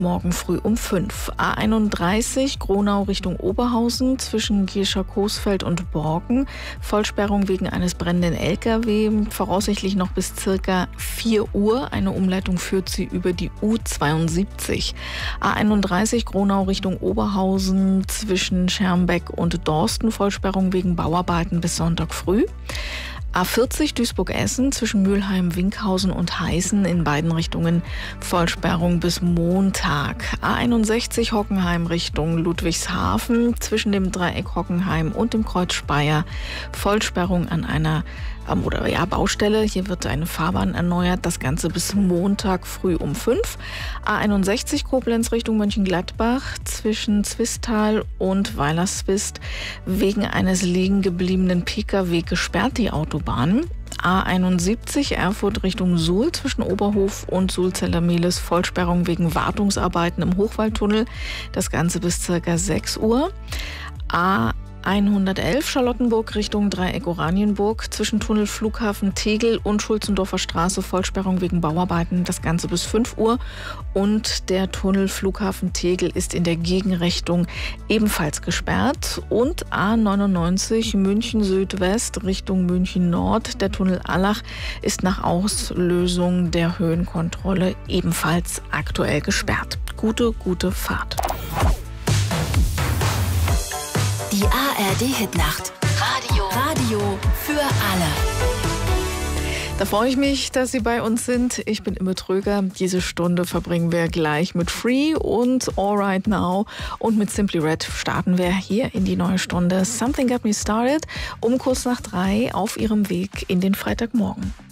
morgen früh um 5. A31 Gronau Richtung Oberhausen zwischen Gierschach-Coesfeld und Borken. Vollsperrung wegen eines brennenden LKW, voraussichtlich noch bis circa 4 Uhr. Eine Umleitung führt sie über die U72. A31 Gronau Richtung Oberhausen zwischen Schermbeck und Dorsten. Vollsperrung wegen Bauarbeiten bis Sonntag früh. A40 Duisburg-Essen zwischen Mülheim, Winkhausen und Heißen in beiden Richtungen Vollsperrung bis Montag. A61 Hockenheim Richtung Ludwigshafen zwischen dem Dreieck Hockenheim und dem Kreuz Speyer Vollsperrung an einer Baustelle. Hier wird eine Fahrbahn erneuert. Das Ganze bis Montag früh um 5. A61 Koblenz Richtung Mönchengladbach zwischen Zwistal und Weilerswist wegen eines liegen gebliebenen Pkw gesperrt die Autobahn. A71 Erfurt Richtung Suhl zwischen Oberhof und Sulzeller-Mehlis Vollsperrung wegen Wartungsarbeiten im Hochwaldtunnel. Das Ganze bis ca. 6 Uhr. A111 Charlottenburg Richtung Dreieck Oranienburg zwischen Tunnel Flughafen Tegel und Schulzendorfer Straße Vollsperrung wegen Bauarbeiten, das Ganze bis 5 Uhr. Und der Tunnel Flughafen Tegel ist in der Gegenrichtung ebenfalls gesperrt. Und A99 München Südwest Richtung München Nord, der Tunnel Allach ist nach Auslösung der Höhenkontrolle ebenfalls aktuell gesperrt. Gute Fahrt. Die ARD-Hitnacht. Radio für alle. Da freue ich mich, dass Sie bei uns sind. Ich bin Imme Tröger. Diese Stunde verbringen wir gleich mit Free und All Right Now. Und mit Simply Red starten wir hier in die neue Stunde Something Got Me Started um kurz nach 3 auf Ihrem Weg in den Freitagmorgen.